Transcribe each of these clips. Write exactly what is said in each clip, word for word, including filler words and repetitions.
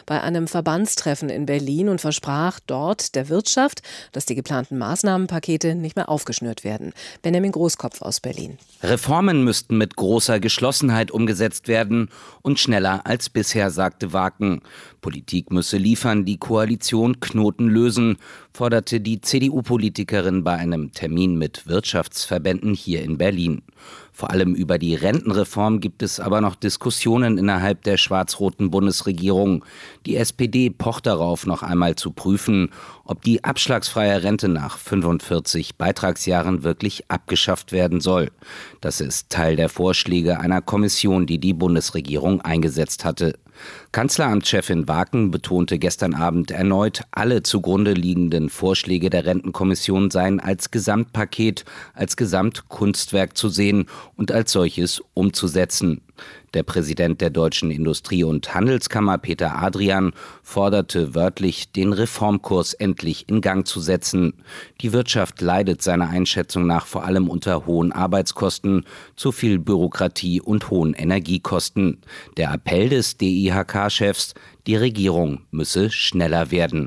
bei einem Verbandstreffen in Berlin und versprach dort der Wirtschaft, dass die geplanten Maßnahmenpakete nicht mehr aufgeschnürt werden. Benjamin Großkopf aus Berlin. Reformen müssten mit großer Geschlossenheit umgesetzt werden und schneller als bisher, sagte Waken. Politik müsse liefern, die Koalition Knoten lösen, forderte die C D U-Politikerin bei einem Termin mit Wirtschaftsverbänden hier in Berlin. Vor allem über die Rentenreform gibt es aber noch Diskussionen innerhalb der schwarz-roten Bundesregierung. Die S P D pocht darauf, noch einmal zu prüfen, ob die abschlagsfreie Rente nach fünfundvierzig Beitragsjahren wirklich abgeschafft werden soll. Das ist Teil der Vorschläge einer Kommission, die die Bundesregierung eingesetzt hatte. Kanzleramtschefin Waken betonte gestern Abend erneut, alle zugrunde liegenden Vorschläge der Rentenkommission seien als Gesamtpaket, als Gesamtkunstwerk zu sehen und als solches umzusetzen. Der Präsident der Deutschen Industrie- und Handelskammer, Peter Adrian, forderte wörtlich, den Reformkurs endlich in Gang zu setzen. Die Wirtschaft leidet seiner Einschätzung nach vor allem unter hohen Arbeitskosten, zu viel Bürokratie und hohen Energiekosten. Der Appell des D I H K-Chefs, die Regierung müsse schneller werden.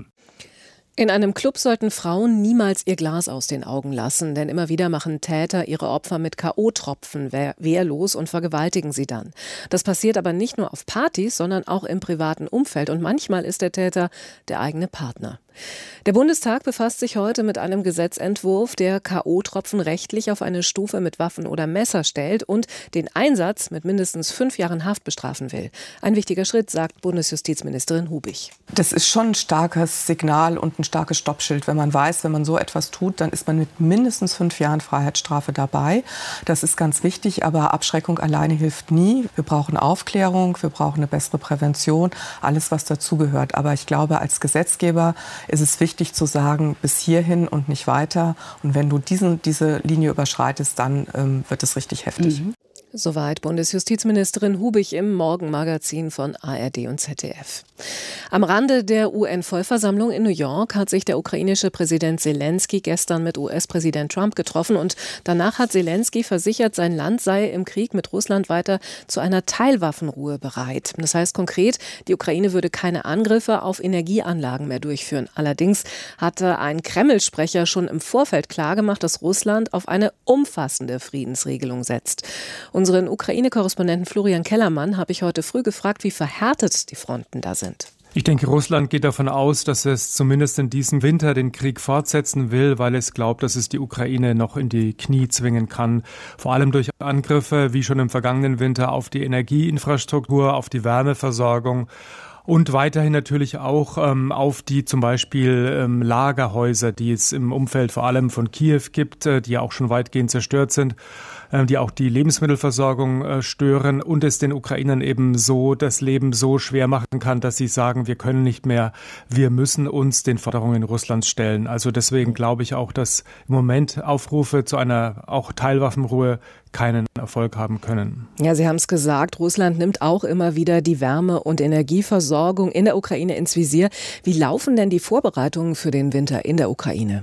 In einem Club sollten Frauen niemals ihr Glas aus den Augen lassen, denn immer wieder machen Täter ihre Opfer mit K O-Tropfen wehr- wehrlos und vergewaltigen sie dann. Das passiert aber nicht nur auf Partys, sondern auch im privaten Umfeld und manchmal ist der Täter der eigene Partner. Der Bundestag befasst sich heute mit einem Gesetzentwurf, der K O-Tropfen rechtlich auf eine Stufe mit Waffen oder Messer stellt und den Einsatz mit mindestens fünf Jahren Haft bestrafen will. Ein wichtiger Schritt, sagt Bundesjustizministerin Hubich. Das ist schon ein starkes Signal und ein starkes Stoppschild. Wenn man weiß, wenn man so etwas tut, dann ist man mit mindestens fünf Jahren Freiheitsstrafe dabei. Das ist ganz wichtig, aber Abschreckung alleine hilft nie. Wir brauchen Aufklärung, wir brauchen eine bessere Prävention, alles, was dazugehört. Aber ich glaube, als Gesetzgeber ist es wichtig zu sagen, bis hierhin und nicht weiter. Und wenn du diesen, diese Linie überschreitest, dann ähm, wird es richtig heftig. Mhm. Soweit Bundesjustizministerin Hubich im Morgenmagazin von A R D und Z D F. Am Rande der U N-Vollversammlung in New York hat sich der ukrainische Präsident Selenskyj gestern mit U S-Präsident Trump getroffen und danach hat Selenskyj versichert, sein Land sei im Krieg mit Russland weiter zu einer Teilwaffenruhe bereit. Das heißt konkret, die Ukraine würde keine Angriffe auf Energieanlagen mehr durchführen. Allerdings hatte ein Kreml-Sprecher schon im Vorfeld klargemacht, dass Russland auf eine umfassende Friedensregelung setzt. Unseren Ukraine-Korrespondenten Florian Kellermann habe ich heute früh gefragt, wie verhärtet die Fronten da sind. Ich denke, Russland geht davon aus, dass es zumindest in diesem Winter den Krieg fortsetzen will, weil es glaubt, dass es die Ukraine noch in die Knie zwingen kann. Vor allem durch Angriffe, wie schon im vergangenen Winter, auf die Energieinfrastruktur, auf die Wärmeversorgung. Und weiterhin natürlich auch ähm, auf die zum Beispiel ähm, Lagerhäuser, die es im Umfeld vor allem von Kiew gibt, äh, die ja auch schon weitgehend zerstört sind, äh, die auch die Lebensmittelversorgung äh, stören und es den Ukrainern eben so das Leben so schwer machen kann, dass sie sagen, wir können nicht mehr, wir müssen uns den Forderungen Russlands stellen. Also deswegen glaube ich auch, dass im Moment Aufrufe zu einer auch Teilwaffenruhe keinen Erfolg haben können. Ja, Sie haben es gesagt, Russland nimmt auch immer wieder die Wärme- und Energieversorgung in der Ukraine ins Visier. Wie laufen denn die Vorbereitungen für den Winter in der Ukraine?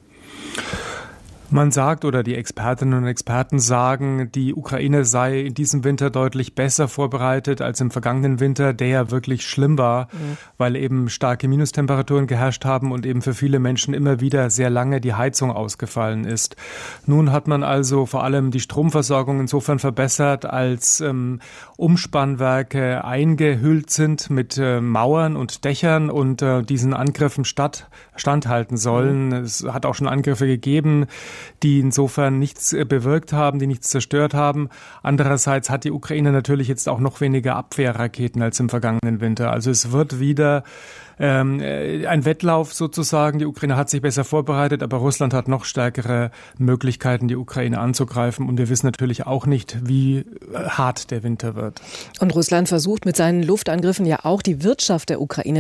Man sagt oder die Expertinnen und Experten sagen, die Ukraine sei in diesem Winter deutlich besser vorbereitet als im vergangenen Winter, der ja wirklich schlimm war, mhm. weil eben starke Minustemperaturen geherrscht haben und eben für viele Menschen immer wieder sehr lange die Heizung ausgefallen ist. Nun hat man also vor allem die Stromversorgung insofern verbessert, als ähm, Umspannwerke eingehüllt sind mit äh, Mauern und Dächern und äh, diesen Angriffen statt, standhalten sollen. Mhm. Es hat auch schon Angriffe gegeben, die insofern nichts bewirkt haben, die nichts zerstört haben. Andererseits hat die Ukraine natürlich jetzt auch noch weniger Abwehrraketen als im vergangenen Winter. Also es wird wieder ähm, ein Wettlauf sozusagen. Die Ukraine hat sich besser vorbereitet, aber Russland hat noch stärkere Möglichkeiten, die Ukraine anzugreifen. Und wir wissen natürlich auch nicht, wie hart der Winter wird. Und Russland versucht mit seinen Luftangriffen ja auch die Wirtschaft der Ukraine